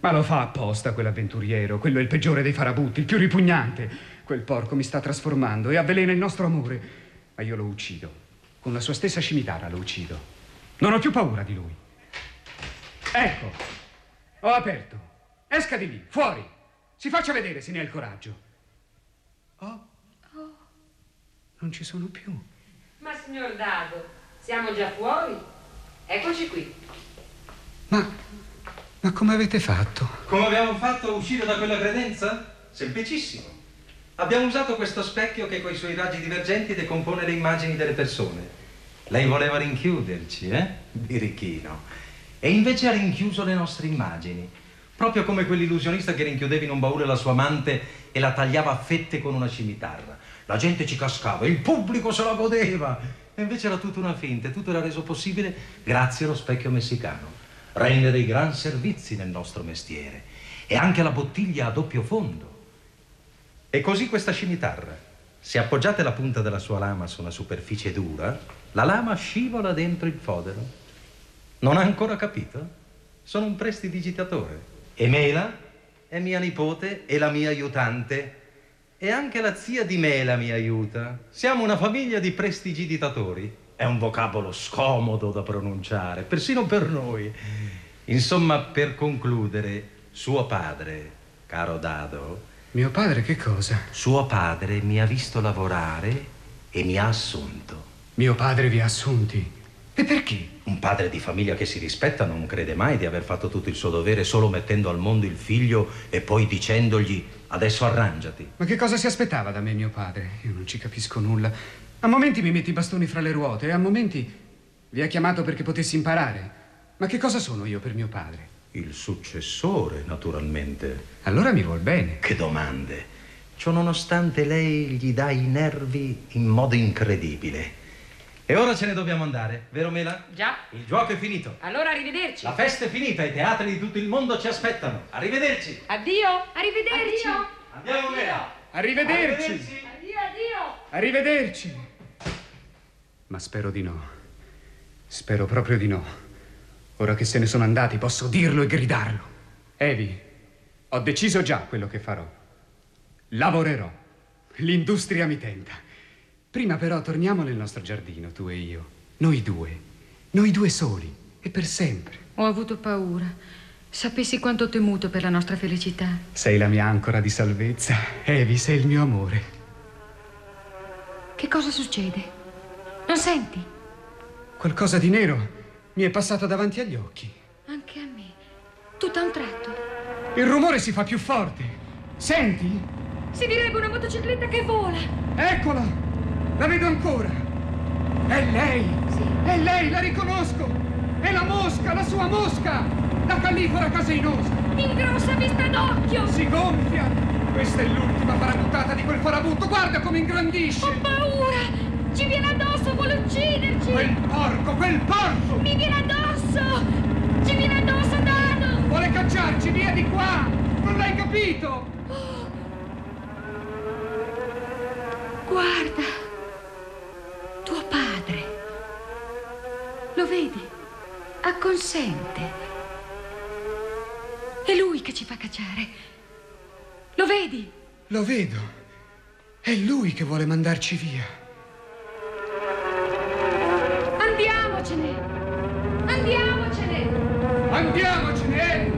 Ma lo fa apposta quell'avventuriero. Quello è il peggiore dei farabutti, il più ripugnante. Quel porco mi sta trasformando e avvelena il nostro amore. Ma io lo uccido. Con la sua stessa scimitarra lo uccido. Non ho più paura di lui. Ecco, ho aperto. Esca di lì, fuori. Si faccia vedere se ne ha il coraggio. Oh. Non ci sono più. Ma signor Dado, siamo già fuori? Eccoci qui. Ma come avete fatto? Come abbiamo fatto a uscire da quella credenza? Semplicissimo. Abbiamo usato questo specchio che coi suoi raggi divergenti decompone le immagini delle persone. Lei voleva rinchiuderci, birichino. E invece ha rinchiuso le nostre immagini. Proprio come quell'illusionista che rinchiudeva in un baule la sua amante e la tagliava a fette con una scimitarra. La gente ci cascava, il pubblico se la godeva. E invece era tutta una finta, e tutto era reso possibile grazie allo specchio messicano. Rende dei gran servizi nel nostro mestiere. E anche la bottiglia a doppio fondo. E così questa scimitarra, se appoggiate la punta della sua lama su una superficie dura, la lama scivola dentro il fodero. Non ha ancora capito? Sono un prestidigitatore. E Mela è mia nipote e la mia aiutante. E anche la zia di Mela mi aiuta. Siamo una famiglia di prestidigitatori. È un vocabolo scomodo da pronunciare, persino per noi. Insomma, per concludere, suo padre, caro Dado... Mio padre che cosa? Suo padre mi ha visto lavorare e mi ha assunto. Mio padre vi ha assunti? E perché? Un padre di famiglia che si rispetta non crede mai di aver fatto tutto il suo dovere solo mettendo al mondo il figlio e poi dicendogli adesso arrangiati. Ma che cosa si aspettava da me mio padre? Io non ci capisco nulla. A momenti mi mette i bastoni fra le ruote e a momenti vi ha chiamato perché potessi imparare. Ma che cosa sono io per mio padre? Il successore, naturalmente. Allora mi vuol bene. Che domande. Ciò nonostante lei gli dà i nervi in modo incredibile. E ora ce ne dobbiamo andare, vero Mela? Già. Il gioco è finito. Allora arrivederci. La festa è finita, i teatri di tutto il mondo ci aspettano. Arrivederci. Addio. Arrivederci. Addio. Andiamo Mela. Arrivederci. Addio. Arrivederci. Ma spero di no. Spero proprio di no. Ora che se ne sono andati posso dirlo e gridarlo. Evi, ho deciso già quello che farò. Lavorerò. L'industria mi tenta. Prima però torniamo nel nostro giardino, tu e io. Noi due soli e per sempre. Ho avuto paura. Sapessi quanto ho temuto per la nostra felicità. Sei la mia ancora di salvezza. Evi, sei il mio amore. Che cosa succede? Non senti? Qualcosa di nero mi è passato davanti agli occhi. Anche a me. Tutto a un tratto. Il rumore si fa più forte. Senti? Si direbbe una motocicletta che vola. Eccola! La vedo ancora. È lei! Sì. È lei, la riconosco! È la mosca, la sua mosca! La Califora caseinosa! Ingrossa vista d'occhio! Si gonfia! Questa è l'ultima farabuttata di quel farabutto! Guarda come ingrandisce! Ho paura! Ci viene addosso, vuole ucciderci! Quel porco! Mi viene addosso! Ci viene addosso, Dado! Vuole cacciarci via di qua! Non l'hai capito? Oh. Guarda! Tuo padre! Lo vedi? Acconsente. È lui che ci fa cacciare. Lo vedi? Lo vedo. È lui che vuole mandarci via. Andiamocene! Andiamocene! Andiamocene!